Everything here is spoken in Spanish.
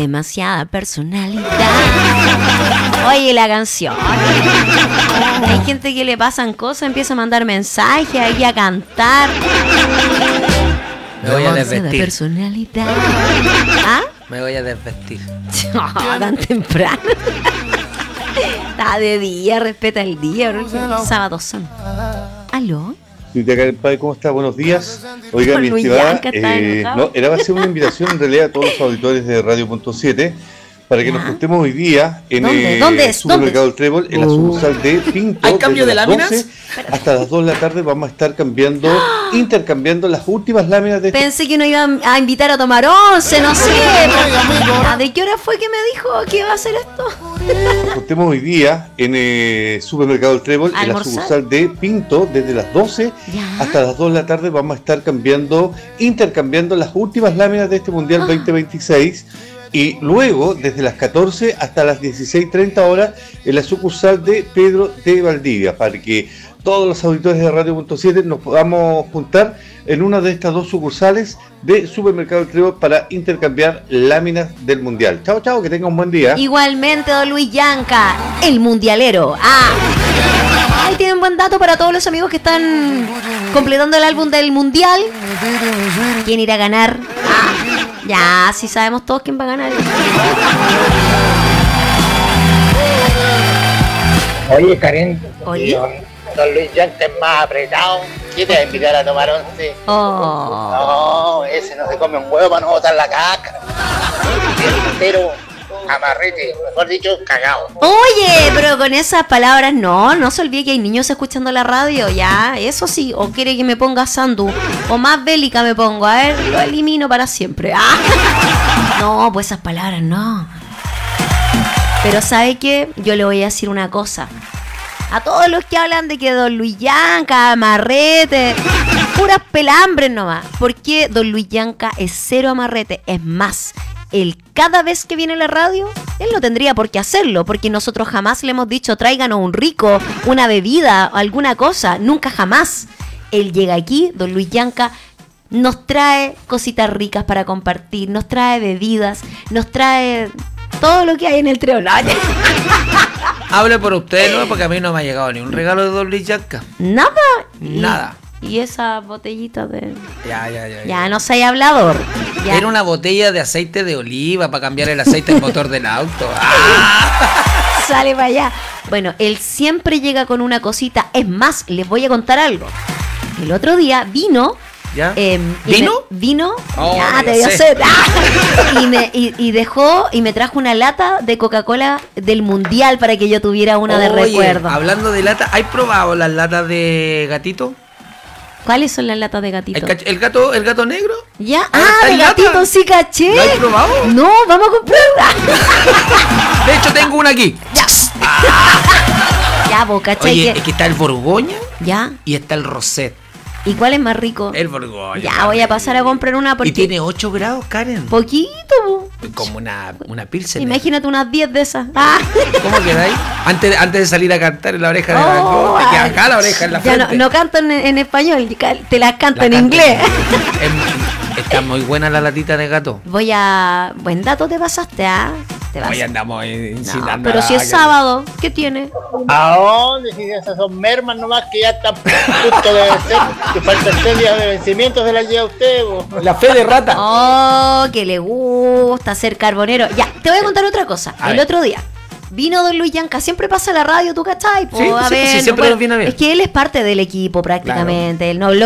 demasiada personalidad. Oye, la canción. Hay gente que le pasan cosas, empieza a mandar mensajes, ahí a cantar. Me voy a Demasiada desvestir. personalidad. ¿Ah? Me voy a desvestir. Tan temprano. Está de día, respeta el día. Sábados son. ¿Aló? ¿Cómo está? Buenos días. Oiga, mi Luis estimada, Yanca está enojado. no, era va a ser una invitación en realidad a todos los auditores de Radio.7 para que nos juntemos hoy día en ¿Dónde el es? supermercado El Trébol, en la sucursal de Pinto. ¿Hay cambio desde de las láminas? 12 hasta las 2 de la tarde vamos a estar intercambiando las últimas láminas de este. Pensé que nos iban a invitar a tomar once, no sé. ¿De qué hora fue que me dijo que iba a hacer esto? Nos juntemos hoy día en el supermercado El Trébol, en la ¿Almorzar? sucursal de Pinto, desde las 12 Ya. hasta las 2 de la tarde vamos a estar intercambiando las últimas láminas de este Mundial 2026. Y luego, desde las 14 hasta las 16:30 horas, en la sucursal de Pedro de Valdivia, para que todos los auditores de Radio.7 nos podamos juntar en una de estas dos sucursales de Supermercado El Trébol para intercambiar láminas del Mundial. Chao, chao, que tengan un buen día. Igualmente, don Luis Yanca, el mundialero. Ahí tienen buen dato para todos los amigos que están completando el álbum del mundial. ¿Quién irá a ganar? Ya, sí sabemos todos quién va a ganar. Oye, Karen, Oye. don Luis Yanca es más apretado. ¿Quién te va a invitar a tomar once? Oh. No, ese no se come un huevo para no botar la caca. Pero amarrete, mejor dicho, cagao. Oye, pero con esas palabras no se olvide que hay niños escuchando la radio, ya, eso sí, o quiere que me ponga Sandu, o más bélica me pongo, a ver, lo elimino para siempre. No, pues esas palabras no. Pero ¿sabe qué? Yo le voy a decir una cosa. A todos los que hablan de que don Luis Yanca, amarrete, puras pelambres nomás, porque don Luis Yanca es cero amarrete, es más, él cada vez que viene a la radio, él no tendría por qué hacerlo, porque nosotros jamás le hemos dicho tráiganos un rico, una bebida, alguna cosa, nunca jamás. Él llega aquí, don Luis Yanca, nos trae cositas ricas para compartir, nos trae bebidas, nos trae todo lo que hay en el Trébol. Hable por usted, ¿no? Porque a mí no me ha llegado ni un regalo de don Luis Yanca. Nada. Nada. Y esa botellita de... Ya. Ya no soy hablador. Ya. Era una botella de aceite de oliva para cambiar el aceite del motor del auto. Sale para allá. Bueno, él siempre llega con una cosita. Es más, les voy a contar algo. El otro día vino... ¿Ya? ¿Vino? Vino. Oh, ya, te ya dio sé. sed. Y me trajo una lata de Coca-Cola del Mundial para que yo tuviera una de Oye, recuerdo. hablando de lata, ¿hay probado las latas de gatito? ¿Cuáles son las latas de gatito? ¿El gato negro? Ya, ¿Está de en lata? gatito, sí caché. ¿Lo has probado? No, vamos a comprarla. De hecho, tengo una aquí. Ya, vos, ¿cachai? Oye, que... es que está el Borgoña Ya. y está el Rosette. ¿Y cuál es más rico? El Borgoña. Ya, voy a pasar a comprar una porque... Y tiene 8 grados, Karen. Poquito, po. Como una pilsen. Imagínate unas 10 de esas. ¿Cómo quedáis? Antes de salir a cantar en la oreja de Banco, te queda acá la oreja en la ya frente. no canto en español, te las canto La en canto inglés. Está muy buena la latita de gato. Buen dato te pasaste, Te vas. Hoy andamos incitando. No, pero si es que- sábado, ¿qué tiene? ¿A dónde? Si esas son mermas nomás que ya están justo de vencer. Que faltan 3 días de vencimientos de la lleva usted, bo. La fe de rata. Oh, que le gusta ser carbonero. Ya, te voy a contar otra cosa. A El ver. otro día vino don Luis Yanca, siempre pasa a la radio, ¿tú cachai? Po, Sí, a sí, ver, sí, siempre nos viene a ver. Es que él es parte del equipo prácticamente. Él no